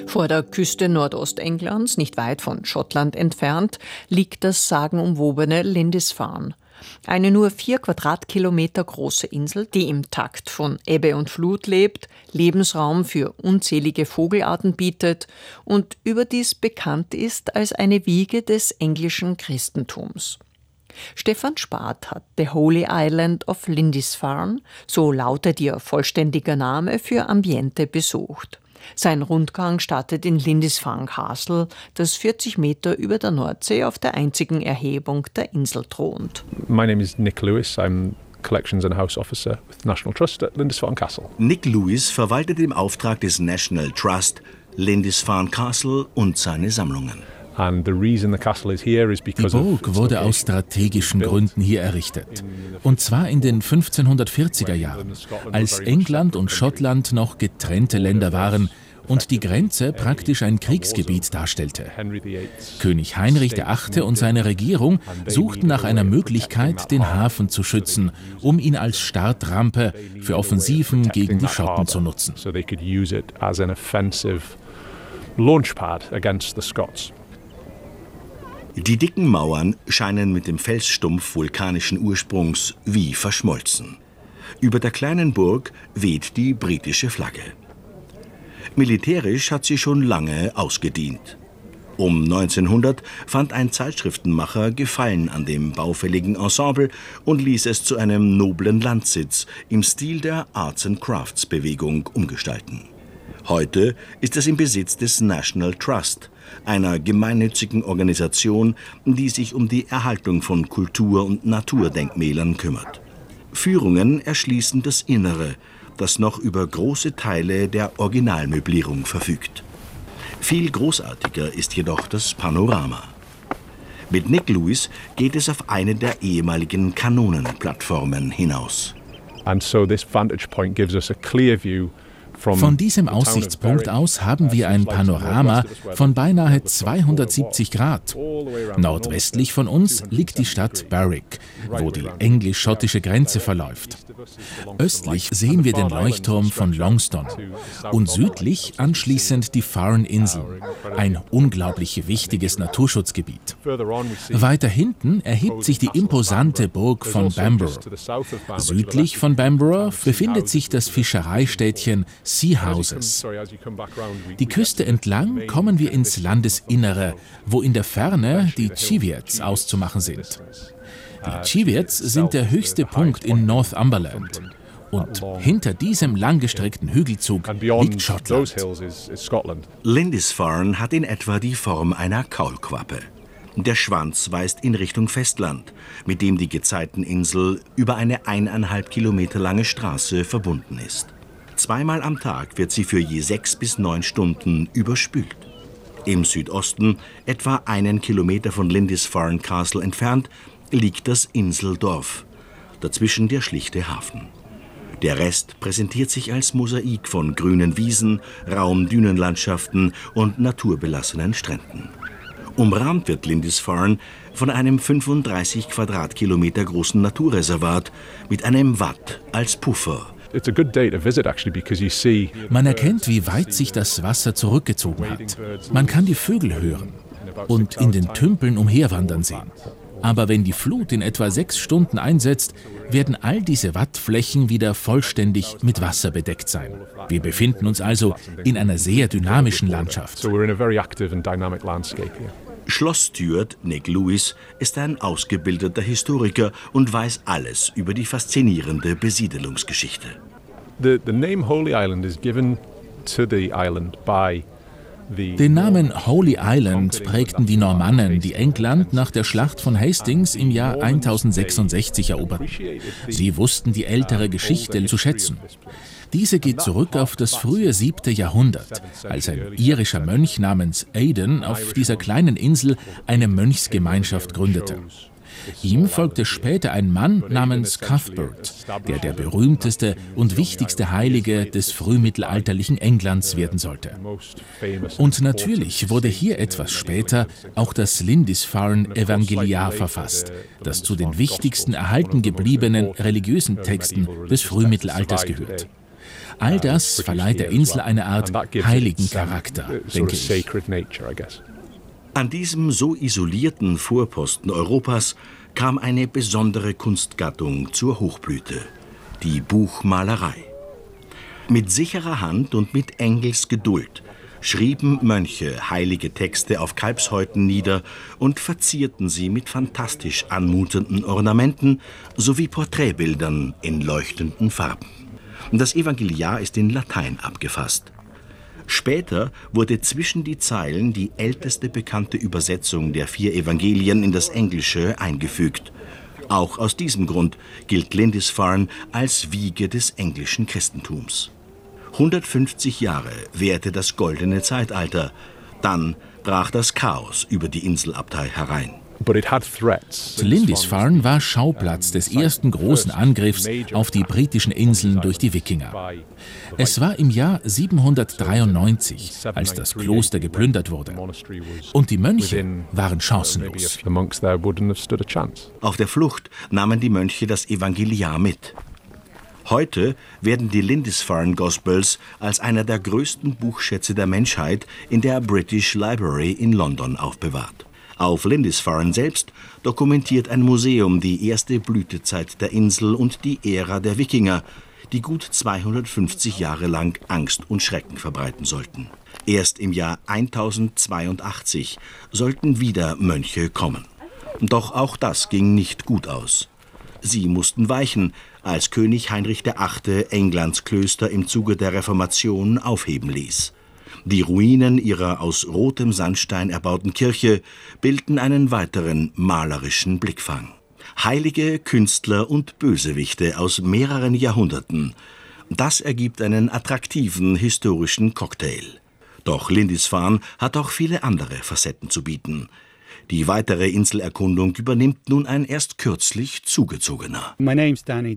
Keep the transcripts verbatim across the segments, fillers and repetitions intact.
Vor der Küste Nordostenglands, nicht weit von Schottland entfernt, liegt das sagenumwobene Lindisfarne. Eine nur vier Quadratkilometer große Insel, die im Takt von Ebbe und Flut lebt, Lebensraum für unzählige Vogelarten bietet und überdies bekannt ist als eine Wiege des englischen Christentums. Stefan Spath hat The Holy Island of Lindisfarne, so lautet ihr vollständiger Name, für Ambiente besucht. Sein Rundgang startet in Lindisfarne Castle, das vierzig Meter über der Nordsee auf der einzigen Erhebung der Insel thront. My name is Nick Lewis. I'm Collections and House Officer with National Trust at Lindisfarne Castle. Nick Lewis verwaltet im Auftrag des National Trust Lindisfarne Castle und seine Sammlungen. Die Burg wurde aus strategischen Gründen hier errichtet. Und zwar in den fünfzehnhundertvierziger Jahren, als England und Schottland noch getrennte Länder waren und die Grenze praktisch ein Kriegsgebiet darstellte. König Heinrich der Achte und seine Regierung suchten nach einer Möglichkeit, den Hafen zu schützen, um ihn als Startrampe für Offensiven gegen die Schotten zu nutzen. Die dicken Mauern scheinen mit dem Felsstumpf vulkanischen Ursprungs wie verschmolzen. Über der kleinen Burg weht die britische Flagge. Militärisch hat sie schon lange ausgedient. Um neunzehnhundert fand ein Zeitschriftenmacher Gefallen an dem baufälligen Ensemble und ließ es zu einem noblen Landsitz im Stil der Arts and Crafts Bewegung umgestalten. Heute ist es im Besitz des National Trust, einer gemeinnützigen Organisation, die sich um die Erhaltung von Kultur- und Naturdenkmälern kümmert. Führungen erschließen das Innere, das noch über große Teile der Originalmöblierung verfügt. Viel großartiger ist jedoch das Panorama. Mit Nick Lewis geht es auf eine der ehemaligen Kanonenplattformen hinaus. And so this vantage point gives us a clear view. Von diesem Aussichtspunkt aus haben wir ein Panorama von beinahe zweihundertsiebzig Grad. Nordwestlich von uns liegt die Stadt Berwick, wo die englisch-schottische Grenze verläuft. Östlich sehen wir den Leuchtturm von Longstone und südlich anschließend die Farne-Insel, ein unglaublich wichtiges Naturschutzgebiet. Weiter hinten erhebt sich die imposante Burg von Bamborough. Südlich von Bamborough befindet sich das Fischereistädtchen Sea Houses. Die Küste entlang kommen wir ins Landesinnere, wo in der Ferne die Cheviots auszumachen sind. Die Cheviots sind der höchste Punkt in Northumberland. Und hinter diesem langgestreckten Hügelzug liegt Schottland. Lindisfarne hat in etwa die Form einer Kaulquappe. Der Schwanz weist in Richtung Festland, mit dem die Gezeiteninsel über eine eineinhalb Kilometer lange Straße verbunden ist. Zweimal am Tag wird sie für je sechs bis neun Stunden überspült. Im Südosten, etwa einen Kilometer von Lindisfarne Castle entfernt, liegt das Inseldorf, dazwischen der schlichte Hafen. Der Rest präsentiert sich als Mosaik von grünen Wiesen, rauen Dünenlandschaften und naturbelassenen Stränden. Umrahmt wird Lindisfarne von einem fünfunddreißig Quadratkilometer großen Naturreservat mit einem Watt als Puffer. Man erkennt, wie weit sich das Wasser zurückgezogen hat. Man kann die Vögel hören und in den Tümpeln umherwandern sehen. Aber wenn die Flut in etwa sechs Stunden einsetzt, werden all diese Wattflächen wieder vollständig mit Wasser bedeckt sein. Wir befinden uns also in einer sehr dynamischen Landschaft. Schlosssteward Nick Lewis ist ein ausgebildeter Historiker und weiß alles über die faszinierende Besiedelungsgeschichte. The, the name Holy Island is given to the island by Den Namen Holy Island prägten die Normannen, die England nach der Schlacht von Hastings im Jahr tausendsechsundsechzig eroberten. Sie wussten die ältere Geschichte zu schätzen. Diese geht zurück auf das frühe siebte Jahrhundert, als ein irischer Mönch namens Aidan auf dieser kleinen Insel eine Mönchsgemeinschaft gründete. Ihm folgte später ein Mann namens Cuthbert, der der berühmteste und wichtigste Heilige des frühmittelalterlichen Englands werden sollte. Und natürlich wurde hier etwas später auch das Lindisfarne Evangeliar verfasst, das zu den wichtigsten erhalten gebliebenen religiösen Texten des Frühmittelalters gehört. All das verleiht der Insel eine Art heiligen Charakter, denke ich. An diesem so isolierten Vorposten Europas kam eine besondere Kunstgattung zur Hochblüte, die Buchmalerei. Mit sicherer Hand und mit Engelsgeduld schrieben Mönche heilige Texte auf Kalbshäuten nieder und verzierten sie mit fantastisch anmutenden Ornamenten sowie Porträtbildern in leuchtenden Farben. Das Evangeliar ist in Latein abgefasst. Später wurde zwischen die Zeilen die älteste bekannte Übersetzung der vier Evangelien in das Englische eingefügt. Auch aus diesem Grund gilt Lindisfarne als Wiege des englischen Christentums. hundertfünfzig Jahre währte das goldene Zeitalter. Dann brach das Chaos über die Inselabtei herein. Lindisfarne war Schauplatz des ersten großen Angriffs auf die britischen Inseln durch die Wikinger. Es war im Jahr siebenhundertdreiundneunzig, als das Kloster geplündert wurde. Und die Mönche waren chancenlos. Auf der Flucht nahmen die Mönche das Evangeliar mit. Heute werden die Lindisfarne Gospels als einer der größten Buchschätze der Menschheit in der British Library in London aufbewahrt. Auf Lindisfarne selbst dokumentiert ein Museum die erste Blütezeit der Insel und die Ära der Wikinger, die gut zweihundertfünfzig Jahre lang Angst und Schrecken verbreiten sollten. Erst im Jahr tausendzweiundachtzig sollten wieder Mönche kommen. Doch auch das ging nicht gut aus. Sie mussten weichen, als König Heinrich der Achte Englands Klöster im Zuge der Reformation aufheben ließ. Die Ruinen ihrer aus rotem Sandstein erbauten Kirche bilden einen weiteren malerischen Blickfang. Heilige, Künstler und Bösewichte aus mehreren Jahrhunderten. Das ergibt einen attraktiven historischen Cocktail. Doch Lindisfarne hat auch viele andere Facetten zu bieten. Die weitere Inselerkundung übernimmt nun ein erst kürzlich Zugezogener. Mein Name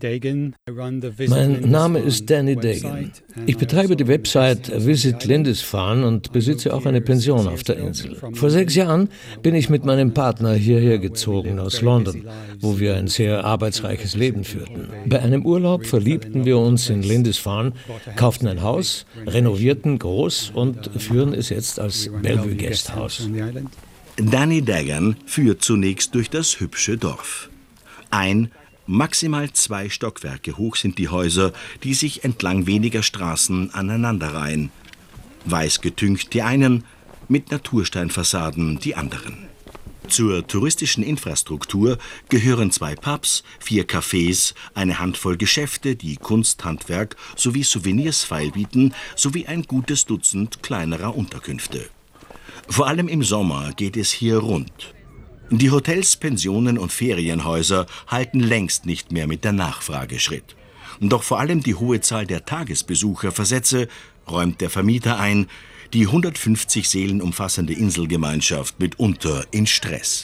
ist Danny Dagan. Ich betreibe die Website Visit Lindisfarne und besitze auch eine Pension auf der Insel. Vor sechs Jahren bin ich mit meinem Partner hierher gezogen aus London, wo wir ein sehr arbeitsreiches Leben führten. Bei einem Urlaub verliebten wir uns in Lindisfarne, kauften ein Haus, renovierten groß und führen es jetzt als Bellevue Guesthouse. Danny Dagan führt zunächst durch das hübsche Dorf. Ein, maximal zwei Stockwerke hoch sind die Häuser, die sich entlang weniger Straßen aneinanderreihen. Weiß getüncht die einen, mit Natursteinfassaden die anderen. Zur touristischen Infrastruktur gehören zwei Pubs, vier Cafés, eine Handvoll Geschäfte, die Kunst, Handwerk sowie Souvenirs feilbieten, sowie ein gutes Dutzend kleinerer Unterkünfte. Vor allem im Sommer geht es hier rund. Die Hotels, Pensionen und Ferienhäuser halten längst nicht mehr mit der Nachfrage Schritt. Doch vor allem die hohe Zahl der Tagesbesucher versetze, räumt der Vermieter ein, die hundertfünfzig Seelen umfassende Inselgemeinschaft mitunter in Stress.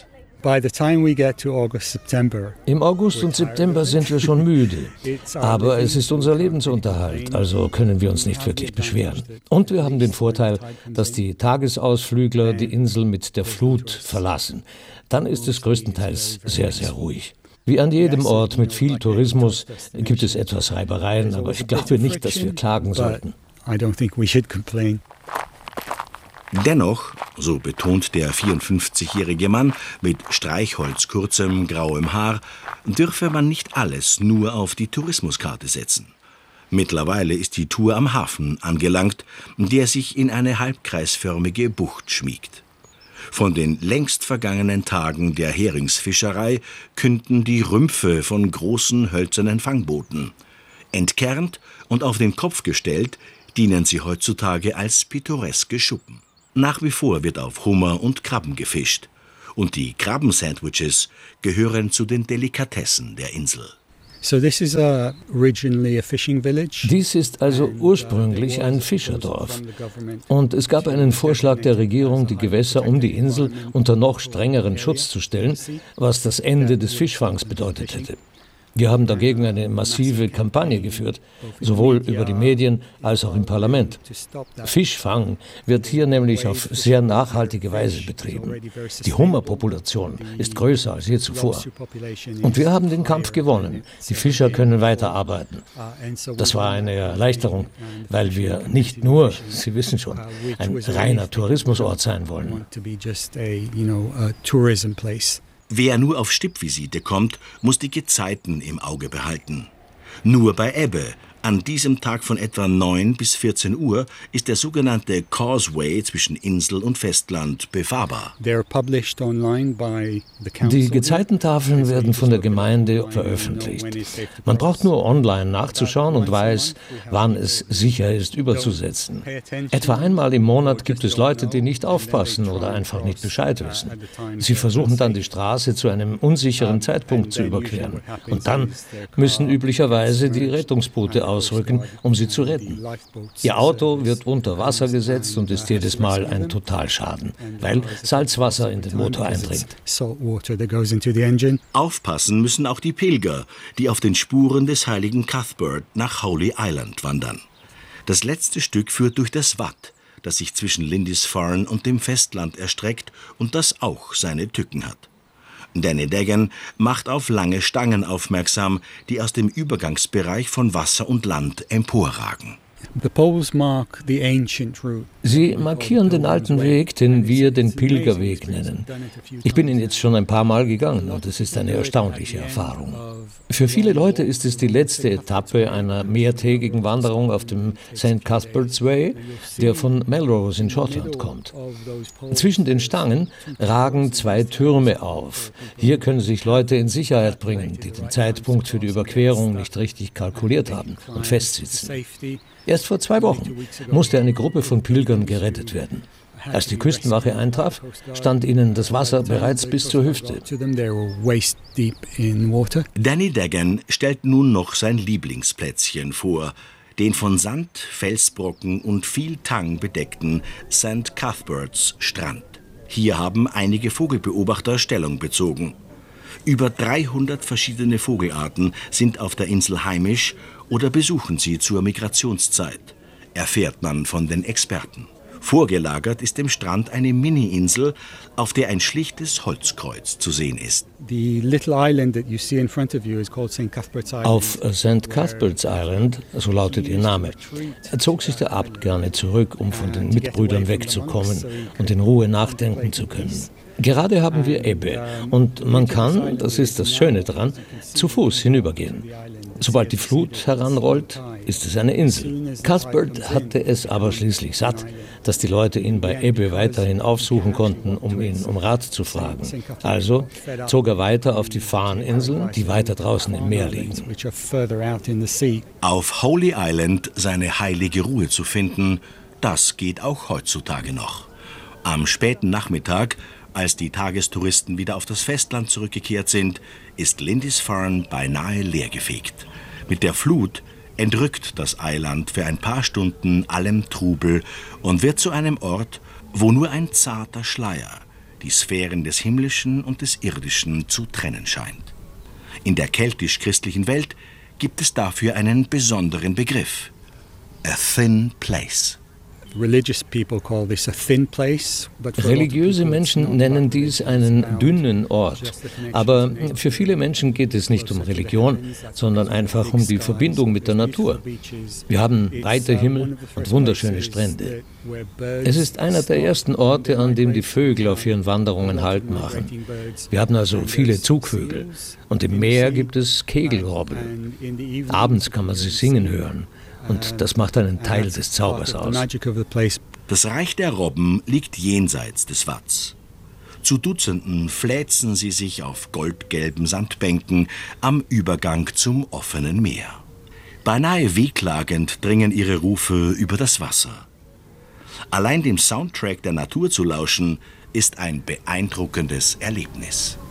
Im August und September sind wir schon müde, aber es ist unser Lebensunterhalt, also können wir uns nicht wirklich beschweren. Und wir haben den Vorteil, dass die Tagesausflügler die Insel mit der Flut verlassen. Dann ist es größtenteils sehr, sehr ruhig. Wie an jedem Ort mit viel Tourismus gibt es etwas Reibereien, aber ich glaube nicht, dass wir klagen sollten. Dennoch, so betont der vierundfünfzigjährige Mann mit streichholzkurzem grauem Haar, dürfe man nicht alles nur auf die Tourismuskarte setzen. Mittlerweile ist die Tour am Hafen angelangt, der sich in eine halbkreisförmige Bucht schmiegt. Von den längst vergangenen Tagen der Heringsfischerei künden die Rümpfe von großen hölzernen Fangbooten. Entkernt und auf den Kopf gestellt, dienen sie heutzutage als pittoreske Schuppen. Nach wie vor wird auf Hummer und Krabben gefischt. Und die Krabbensandwiches gehören zu den Delikatessen der Insel. Dies ist also ursprünglich ein Fischerdorf. Und es gab einen Vorschlag der Regierung, die Gewässer um die Insel unter noch strengeren Schutz zu stellen, was das Ende des Fischfangs bedeutet hätte. Wir haben dagegen eine massive Kampagne geführt, sowohl über die Medien als auch im Parlament. Fischfang wird hier nämlich auf sehr nachhaltige Weise betrieben. Die Hummerpopulation ist größer als je zuvor. Und wir haben den Kampf gewonnen. Die Fischer können weiterarbeiten. Das war eine Erleichterung, weil wir nicht nur, Sie wissen schon, ein reiner Tourismusort sein wollen. Wer nur auf Stippvisite kommt, muss die Gezeiten im Auge behalten. Nur bei Ebbe, an diesem Tag von etwa neun bis vierzehn Uhr, ist der sogenannte Causeway zwischen Insel und Festland befahrbar. Die Gezeitentafeln werden von der Gemeinde veröffentlicht. Man braucht nur online nachzuschauen und weiß, wann es sicher ist, überzusetzen. Etwa einmal im Monat gibt es Leute, die nicht aufpassen oder einfach nicht Bescheid wissen. Sie versuchen dann, die Straße zu einem unsicheren Zeitpunkt zu überqueren. Und dann müssen üblicherweise die Rettungsboote ausrücken, um sie zu retten. Ihr Auto wird unter Wasser gesetzt und ist jedes Mal ein Totalschaden, weil Salzwasser in den Motor eindringt. Aufpassen müssen auch die Pilger, die auf den Spuren des heiligen Cuthbert nach Holy Island wandern. Das letzte Stück führt durch das Watt, das sich zwischen Lindisfarne und dem Festland erstreckt und das auch seine Tücken hat. Danny Degan macht auf lange Stangen aufmerksam, die aus dem Übergangsbereich von Wasser und Land emporragen. Sie markieren den alten Weg, den wir den Pilgerweg nennen. Ich bin ihn jetzt schon ein paar Mal gegangen und es ist eine erstaunliche Erfahrung. Für viele Leute ist es die letzte Etappe einer mehrtägigen Wanderung auf dem Sankt Cuthbert's Way, der von Melrose in Schottland kommt. Zwischen den Stangen ragen zwei Türme auf. Hier können sich Leute in Sicherheit bringen, die den Zeitpunkt für die Überquerung nicht richtig kalkuliert haben und festsitzen. Erst vor zwei Wochen musste eine Gruppe von Pilgern gerettet werden. Als die Küstenwache eintraf, stand ihnen das Wasser bereits bis zur Hüfte. Danny Degan stellt nun noch sein Lieblingsplätzchen vor, den von Sand, Felsbrocken und viel Tang bedeckten Sankt Cuthbert's Strand. Hier haben einige Vogelbeobachter Stellung bezogen. Über dreihundert verschiedene Vogelarten sind auf der Insel heimisch oder besuchen sie zur Migrationszeit, erfährt man von den Experten. Vorgelagert ist dem Strand eine Mini-Insel, auf der ein schlichtes Holzkreuz zu sehen ist. Auf Sankt Cuthbert's Island, so lautet ihr Name, zog sich der Abt gerne zurück, um von den Mitbrüdern wegzukommen und in Ruhe nachdenken zu können. Gerade haben wir Ebbe und man kann, das ist das Schöne daran, zu Fuß hinübergehen. Sobald die Flut heranrollt, ist es eine Insel. Cuthbert hatte es aber schließlich satt, dass die Leute ihn bei Ebbe weiterhin aufsuchen konnten, um ihn um Rat zu fragen. Also zog er weiter auf die Farne-Inseln, die weiter draußen im Meer liegen. Auf Holy Island seine heilige Ruhe zu finden, das geht auch heutzutage noch. Am späten Nachmittag, als die Tagestouristen wieder auf das Festland zurückgekehrt sind, ist Lindisfarne beinahe leergefegt. Mit der Flut entrückt das Eiland für ein paar Stunden allem Trubel und wird zu einem Ort, wo nur ein zarter Schleier die Sphären des Himmlischen und des Irdischen zu trennen scheint. In der keltisch-christlichen Welt gibt es dafür einen besonderen Begriff: a thin place. Religiöse Menschen nennen dies einen dünnen Ort. Aber für viele Menschen geht es nicht um Religion, sondern einfach um die Verbindung mit der Natur. Wir haben weite Himmel und wunderschöne Strände. Es ist einer der ersten Orte, an dem die Vögel auf ihren Wanderungen Halt machen. Wir haben also viele Zugvögel. Und im Meer gibt es Kegelrobben. Abends kann man sie singen hören. Und das macht einen Teil des Zaubers aus. Das Reich der Robben liegt jenseits des Watts. Zu Dutzenden fläzen sie sich auf goldgelben Sandbänken am Übergang zum offenen Meer. Beinahe wehklagend dringen ihre Rufe über das Wasser. Allein dem Soundtrack der Natur zu lauschen, ist ein beeindruckendes Erlebnis.